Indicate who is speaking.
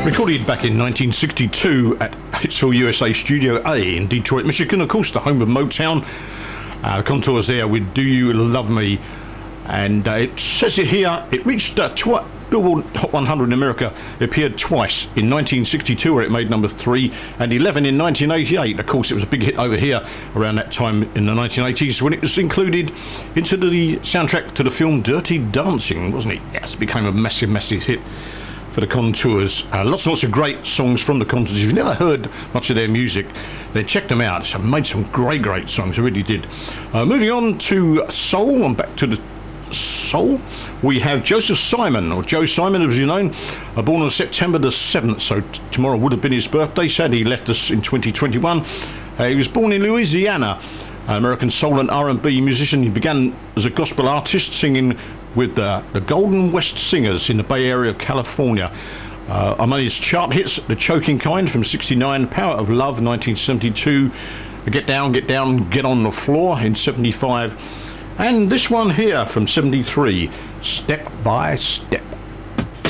Speaker 1: Recorded back in 1962 at Hitsville USA Studio A in Detroit, Michigan, of course, the home of Motown. The Contours there with Do You Love Me? And it says it here, it reached Billboard Hot 100 in America. It appeared twice, in 1962 where it made number 3 and 11 in 1988. Of course, it was a big hit over here around that time in the 1980s when it was included into the soundtrack to the film Dirty Dancing, wasn't it? Yes, it became a massive, massive hit for the Contours. Lots and lots of great songs from the Contours. If you've never heard much of their music, then check them out. They made some great, great songs. They really did. Moving on to soul, and back to the soul, we have Joseph Simon, or Joe Simon as you know, born on September the 7th, so tomorrow would have been his birthday. Sadly, he left us in 2021. He was born in Louisiana, an American soul and R&B musician. He began as a gospel artist, singing with the Golden West Singers in the Bay Area of California. Among his chart hits, The Choking Kind from 69, Power of Love 1972, Get Down, Get on the Floor in 75, and this one here from 73, Step by Step.